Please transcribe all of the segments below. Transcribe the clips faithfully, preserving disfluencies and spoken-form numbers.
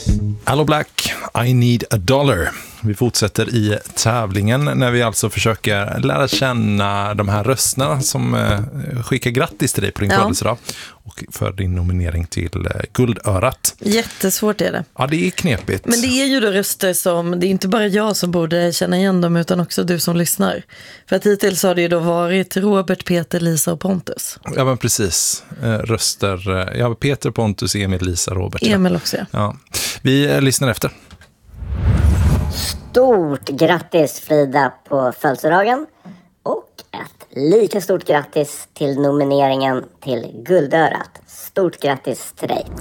Allo Black, I need a dollar. Vi fortsätter i tävlingen när vi alltså försöker lära känna de här rösterna som eh, skickar grattis till dig på din ja. födelsedag och för din nominering till eh, Guldörat. Jättesvårt är det. Ja, det är knepigt. Men det är ju då röster som, det är inte bara jag som borde känna igen dem utan också du som lyssnar. För att hittills har det ju då varit Robert, Peter, Lisa och Pontus. Ja, men precis. Eh, röster, eh, ja, Peter, Pontus, Emil, Lisa, Robert. Emil också, ja. ja. Vi eh, lyssnar efter. Stort grattis Frida på födelsedagen och ett lika stort grattis till nomineringen till Guldörat. Stort grattis till dig.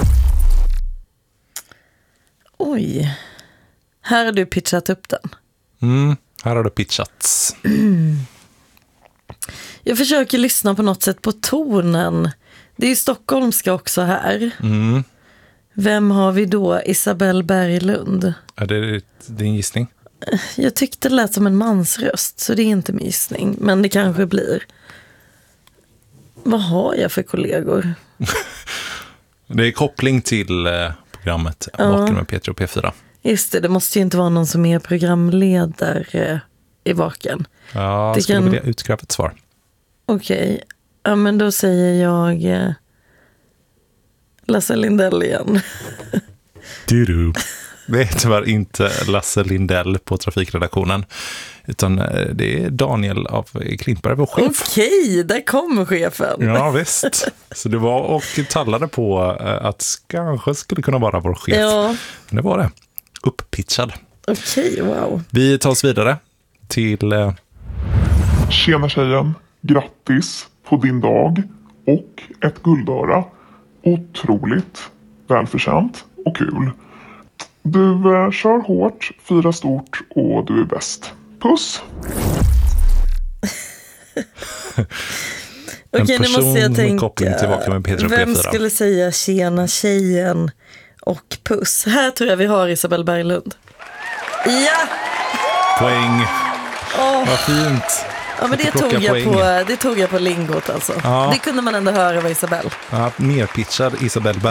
Oj, här har du pitchat upp den. Mm, här har det pitchats. Mm. Jag försöker lyssna på något sätt på tonen. Det är ju stockholmska också här. Mm. Vem har vi då? Isabelle Berglund. Är det din gissning? Jag tyckte det lät som en mansröst, så det är inte min gissning. Men det kanske blir. Vad har jag för kollegor? Det är koppling till eh, programmet ja. Vaken med Peter och P fyra. Just det, det måste ju inte vara någon som är programledare i Vaken. Ja, det skulle kan... vilja utkräva ett svar. Okej, okay. Ja men då säger jag eh, Lasse Lindell igen. Du-du. Det är tyvärr inte Lasse Lindell på trafikredaktionen, utan det är Daniel av Klintberg, vår chef. Okej, där kommer chefen. Ja, visst. Så det var och tallade på att kanske skulle kunna vara vår chef. Ja. Men det var det. Upppitchad. Okej, wow. Vi tar oss vidare till... Eh... Tjena tjejen, grattis på din dag och ett guldöra. Otroligt välförtjänt och kul. Du eh, kör hårt, fira stort och du är bäst. Puss! Okej, nu måste jag tänka. Med Peter vem skulle säga tjena tjejen och puss? Här tror jag vi har Isabelle Berglund. Ja! Poäng. Oh. Vad fint. Ja, men det tog, jag på, det tog jag på lingot alltså. Ja. Det kunde man ändå höra var Isabelle. Ja, nerpitchad Isabelle Berglund.